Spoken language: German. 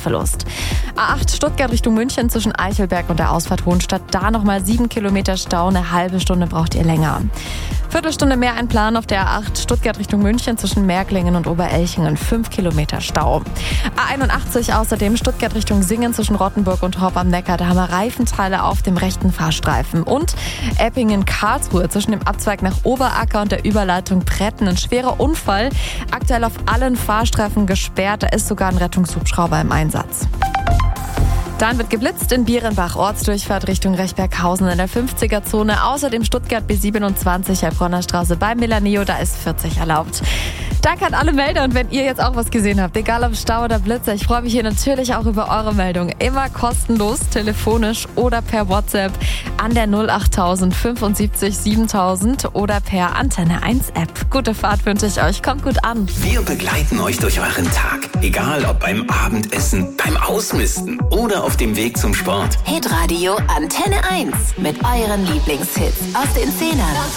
Zeitverlust. A8 Stuttgart Richtung München zwischen Eichelberg und der Ausfahrt Hohenstadt. Da nochmal 7 Kilometer Stau, eine halbe Stunde braucht ihr länger. Viertelstunde mehr einplanen auf der A8 Stuttgart Richtung München zwischen Märklingen und Oberelchingen. 5 Kilometer Stau. A81 außerdem Stuttgart Richtung Singen zwischen Rottenburg und Horb am Neckar. Da haben wir Reifenteile auf dem rechten Fahrstreifen. Und Eppingen-Karlsruhe zwischen dem Abzweig nach Oberacker und der Überleitung Bretten. Ein schwerer Unfall. Aktuell auf allen Fahrstreifen gesperrt. Da ist sogar ein Rettungshubschrauber im Einsatz. Dann wird geblitzt in Bierenbach, Ortsdurchfahrt Richtung Rechberghausen in der 50er-Zone. Außerdem Stuttgart B27, Heilbronner Straße bei Milaneo, da ist 40 erlaubt. Danke an alle Melder und wenn ihr jetzt auch was gesehen habt, egal ob Stau oder Blitzer, ich freue mich hier natürlich auch über eure Meldung. Immer kostenlos, telefonisch oder per WhatsApp an der 08000 75 7000 oder per Antenne 1 App. Gute Fahrt wünsche ich euch, kommt gut an. Wir begleiten euch durch euren Tag, egal ob beim Abendessen, beim Ausmisten oder auf dem Weg zum Sport. Hitradio Antenne 1 mit euren Lieblingshits aus den 10ern.